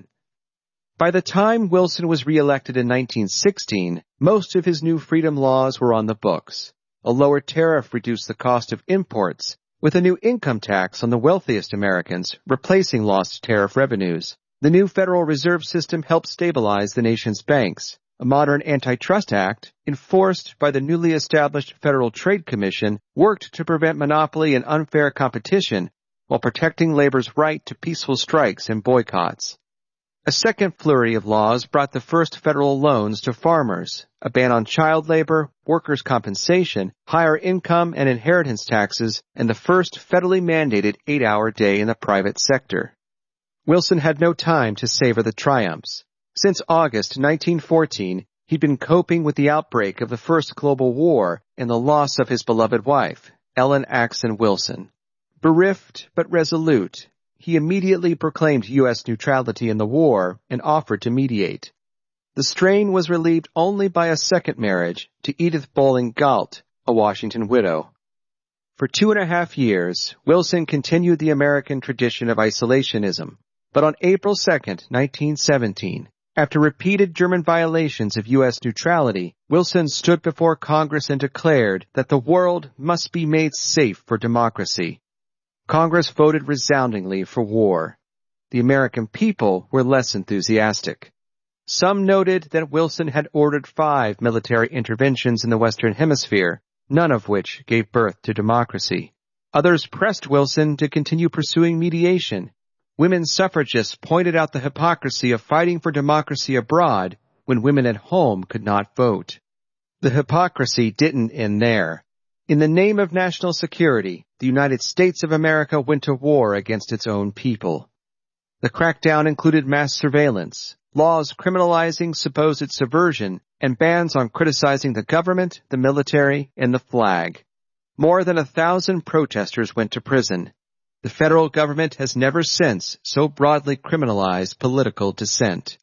By the time Wilson was reelected in nineteen sixteen, most of his new freedom laws were on the books. A lower tariff reduced the cost of imports, with a new income tax on the wealthiest Americans, replacing lost tariff revenues. The new Federal Reserve System helped stabilize the nation's banks. A modern antitrust act, enforced by the newly established Federal Trade Commission, worked to prevent monopoly and unfair competition while protecting labor's right to peaceful strikes and boycotts. A second flurry of laws brought the first federal loans to farmers, a ban on child labor, workers' compensation, higher income and inheritance taxes, and the first federally mandated eight-hour day in the private sector. Wilson had no time to savor the triumphs. Since August nineteen fourteen, he'd been coping with the outbreak of the First Global War and the loss of his beloved wife, Ellen Axon Wilson. Bereft but resolute, he immediately proclaimed U S neutrality in the war and offered to mediate. The strain was relieved only by a second marriage to Edith Bolling Galt, a Washington widow. For two and a half years, Wilson continued the American tradition of isolationism, but on April second, nineteen seventeen, after repeated German violations of U S neutrality, Wilson stood before Congress and declared that the world must be made safe for democracy. Congress voted resoundingly for war. The American people were less enthusiastic. Some noted that Wilson had ordered five military interventions in the Western Hemisphere, none of which gave birth to democracy. Others pressed Wilson to continue pursuing mediation. Women suffragists pointed out the hypocrisy of fighting for democracy abroad when women at home could not vote. The hypocrisy didn't end there. In the name of national security, the United States of America went to war against its own people. The crackdown included mass surveillance, laws criminalizing supposed subversion, and bans on criticizing the government, the military, and the flag. More than a thousand protesters went to prison. The federal government has never since so broadly criminalized political dissent.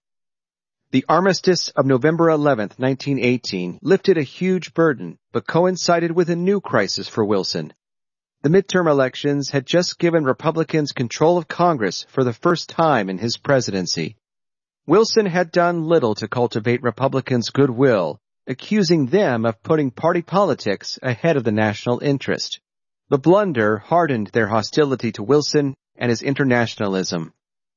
The armistice of November eleventh, nineteen eighteen, lifted a huge burden, but coincided with a new crisis for Wilson. The midterm elections had just given Republicans control of Congress for the first time in his presidency. Wilson had done little to cultivate Republicans' goodwill, accusing them of putting party politics ahead of the national interest. The blunder hardened their hostility to Wilson and his internationalism.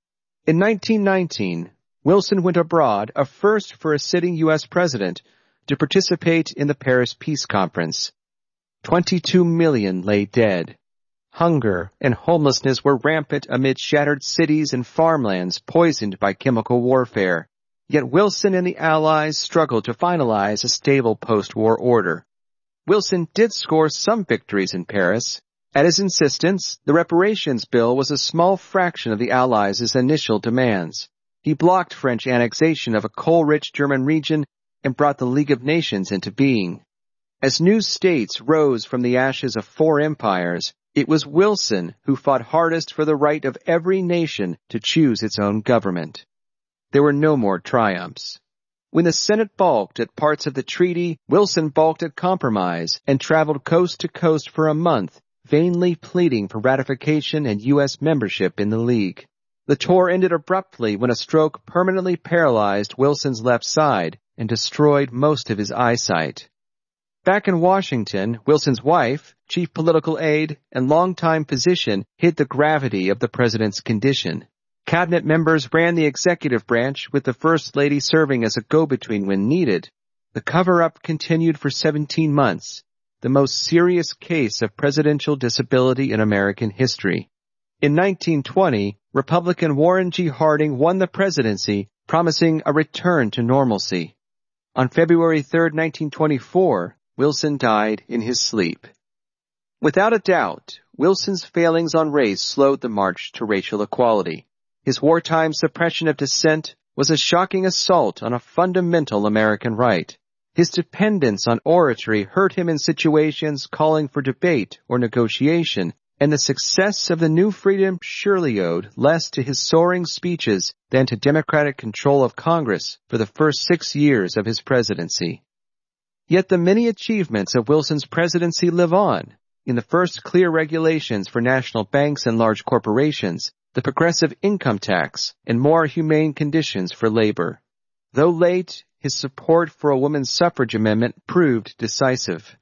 In nineteen nineteen, Wilson went abroad, a first for a sitting U S president, to participate in the Paris Peace Conference. Twenty-two million lay dead. Hunger and homelessness were rampant amid shattered cities and farmlands poisoned by chemical warfare. Yet Wilson and the Allies struggled to finalize a stable post-war order. Wilson did score some victories in Paris. At his insistence, the reparations bill was a small fraction of the Allies' initial demands. He blocked French annexation of a coal-rich German region and brought the League of Nations into being. As new states rose from the ashes of four empires, it was Wilson who fought hardest for the right of every nation to choose its own government. There were no more triumphs. When the Senate balked at parts of the treaty, Wilson balked at compromise and traveled coast to coast for a month, vainly pleading for ratification and U S membership in the League. The tour ended abruptly when a stroke permanently paralyzed Wilson's left side and destroyed most of his eyesight. Back in Washington, Wilson's wife, chief political aide, and longtime physician hid the gravity of the president's condition. Cabinet members ran the executive branch, with the First Lady serving as a go-between when needed. The cover-up continued for seventeen months, the most serious case of presidential disability in American history. In nineteen twenty, Republican Warren G. Harding won the presidency, promising a return to normalcy. On February third, nineteen twenty-four, Wilson died in his sleep. Without a doubt, Wilson's failings on race slowed the march to racial equality. His wartime suppression of dissent was a shocking assault on a fundamental American right. His dependence on oratory hurt him in situations calling for debate or negotiation, and the success of the new freedom surely owed less to his soaring speeches than to Democratic control of Congress for the first six years of his presidency. Yet the many achievements of Wilson's presidency live on. In the first clear regulations for national banks and large corporations, the progressive income tax, and more humane conditions for labor. Though late, his support for a women's suffrage amendment proved decisive.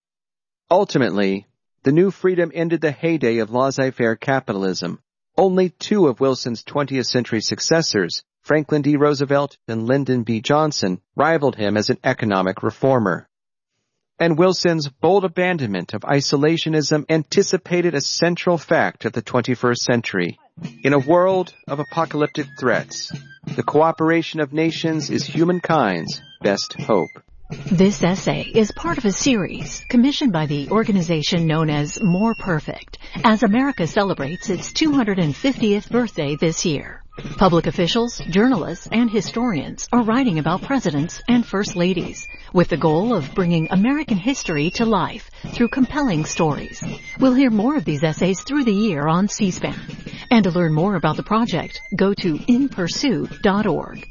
Ultimately, the new freedom ended the heyday of laissez-faire capitalism. Only two of Wilson's twentieth century successors, Franklin D. Roosevelt and Lyndon B. Johnson, rivaled him as an economic reformer. And Wilson's bold abandonment of isolationism anticipated a central fact of the twenty-first century. In a world of apocalyptic threats, the cooperation of nations is humankind's best hope. This essay is part of a series commissioned by the organization known as More Perfect, as America celebrates its two hundred fiftieth birthday this year. Public officials, journalists, and historians are writing about presidents and first ladies, with the goal of bringing American history to life through compelling stories. We'll hear more of these essays through the year on C-SPAN. And to learn more about the project, go to in pursuit dot org.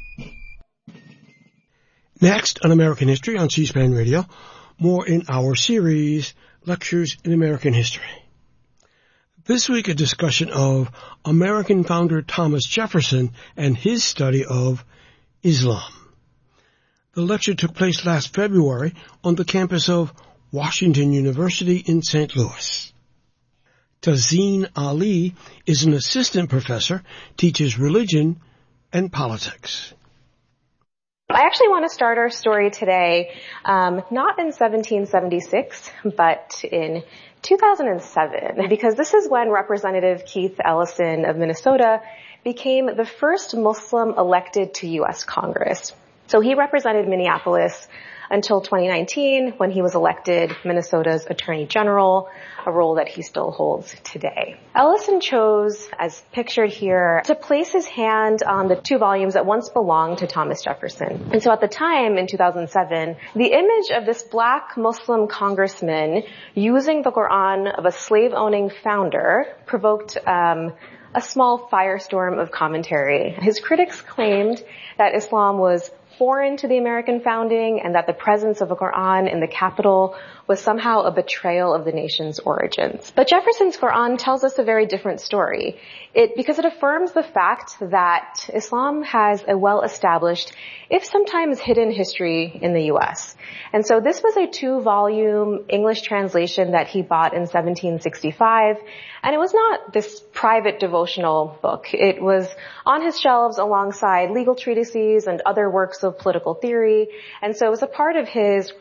Next on American History on C-SPAN Radio, more in our series, Lectures in American History. This week, a discussion of American founder Thomas Jefferson and his study of Islam. The lecture took place last February on the campus of Washington University in Saint Louis. Tazeen Ali is an assistant professor, teaches religion and politics. I actually want to start our story today, um, not in seventeen seventy-six, but in two thousand seven, because this is when Representative Keith Ellison of Minnesota became the first Muslim elected to U S Congress. So he represented Minneapolis until twenty nineteen, when he was elected Minnesota's Attorney General, a role that he still holds today. Ellison chose, as pictured here, to place his hand on the two volumes that once belonged to Thomas Jefferson. And so at the time, in two thousand seven, the image of this black Muslim congressman using the Quran of a slave-owning founder provoked um, a small firestorm of commentary. His critics claimed that Islam was foreign to the American founding and that the presence of a Quran in the Capitol was somehow a betrayal of the nation's origins. But Jefferson's Quran tells us a very different story. It, because it affirms the fact that Islam has a well-established, if sometimes hidden, history in the U S. And so this was a two-volume English translation that he bought in seventeen sixty-five, and it was not this private devotional book. It was on his shelves alongside legal treatises and other works of political theory, and so it was a part of his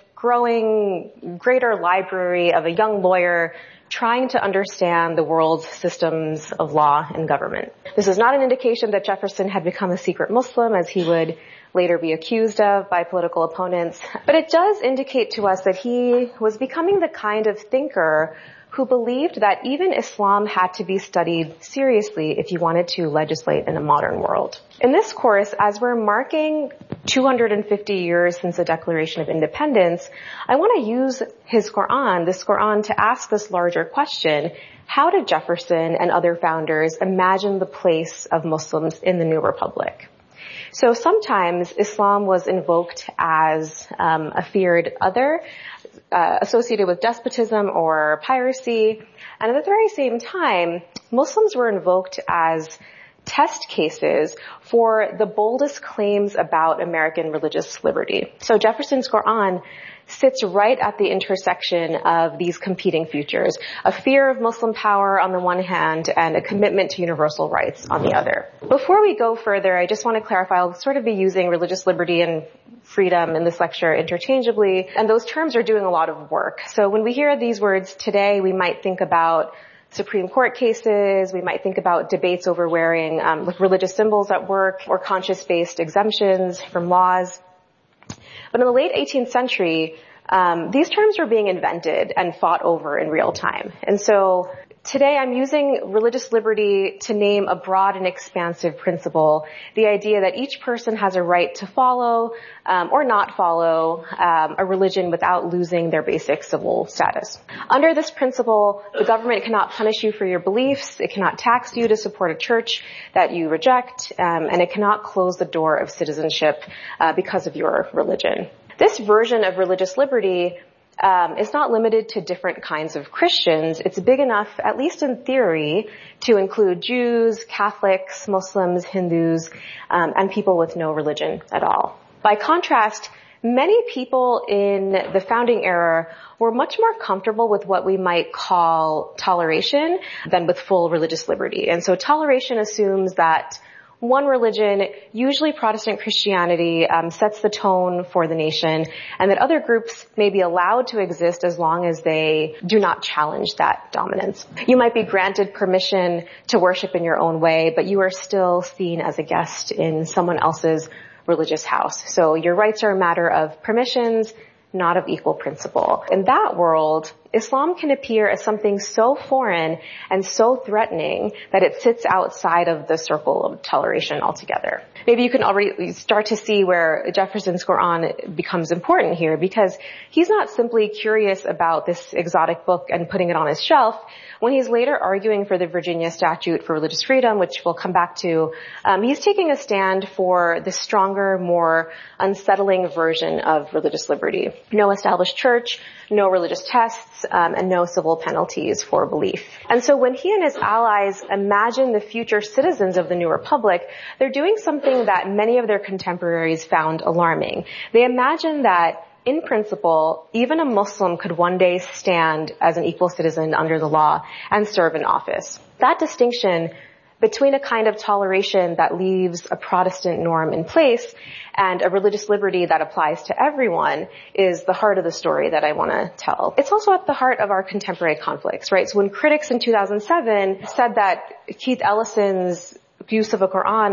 growing greater library of a young lawyer trying to understand the world's systems of law and government. This is not an indication that Jefferson had become a secret Muslim, as he would later be accused of by political opponents, but it does indicate to us that he was becoming the kind of thinker who believed that even Islam had to be studied seriously if you wanted to legislate in a modern world. In this course, as we're marking two hundred fifty years since the Declaration of Independence, I want to use his Quran, this Quran, to ask this larger question: how did Jefferson and other founders imagine the place of Muslims in the new republic? So sometimes Islam was invoked as um, a feared other, uh, associated with despotism or piracy. And at the very same time, Muslims were invoked as test cases for the boldest claims about American religious liberty. So Jefferson's Quran sits right at the intersection of these competing futures, a fear of Muslim power on the one hand and a commitment to universal rights on the other. Before we go further, I just want to clarify, I'll sort of be using religious liberty and freedom in this lecture interchangeably, and those terms are doing a lot of work. So when we hear these words today, we might think about Supreme Court cases, we might think about debates over wearing um, religious symbols at work or conscience-based exemptions from laws. But in the late eighteenth century, um, these terms were being invented and fought over in real time. And so today I'm using religious liberty to name a broad and expansive principle, the idea that each person has a right to follow um, or not follow um, a religion without losing their basic civil status. Under this principle, the government cannot punish you for your beliefs, it cannot tax you to support a church that you reject, um, and it cannot close the door of citizenship uh, because of your religion. This version of religious liberty Um, is not limited to different kinds of Christians. It's big enough, at least in theory, to include Jews, Catholics, Muslims, Hindus, um, and people with no religion at all. By contrast, many people in the founding era were much more comfortable with what we might call toleration than with full religious liberty. And so toleration assumes that one religion, usually Protestant Christianity, um, sets the tone for the nation, and that other groups may be allowed to exist as long as they do not challenge that dominance. You might be granted permission to worship in your own way, but you are still seen as a guest in someone else's religious house. So your rights are a matter of permissions, not of equal principle. In that world, Islam can appear as something so foreign and so threatening that it sits outside of the circle of toleration altogether. Maybe you can already start to see where Jefferson's Quran becomes important here, because he's not simply curious about this exotic book and putting it on his shelf. When he's later arguing for the Virginia Statute for Religious Freedom, which we'll come back to, um, he's taking a stand for the stronger, more unsettling version of religious liberty. No established church, no religious tests, um, and no civil penalties for belief. And so when he and his allies imagine the future citizens of the new republic, they're doing something that many of their contemporaries found alarming. They imagine that in principle, even a Muslim could one day stand as an equal citizen under the law and serve in office. That distinction between a kind of toleration that leaves a Protestant norm in place and a religious liberty that applies to everyone is the heart of the story that I want to tell. It's also at the heart of our contemporary conflicts, right? So when critics in two thousand seven said that Keith Ellison's use of a Quran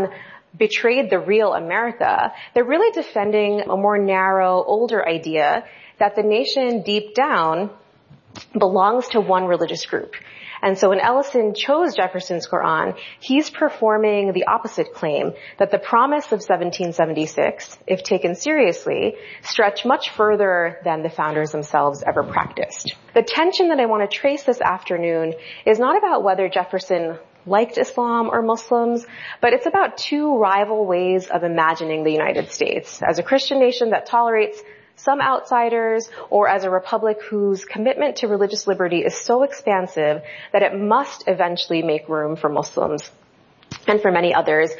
betrayed the real America, they're really defending a more narrow, older idea that the nation deep down belongs to one religious group. And so when Ellison chose Jefferson's Quran, he's performing the opposite claim, that the promise of seventeen seventy-six, if taken seriously, stretched much further than the founders themselves ever practiced. The tension that I want to trace this afternoon is not about whether Jefferson liked Islam or Muslims, but it's about two rival ways of imagining the United States as a Christian nation that tolerates some outsiders, or as a republic whose commitment to religious liberty is so expansive that it must eventually make room for Muslims and for many others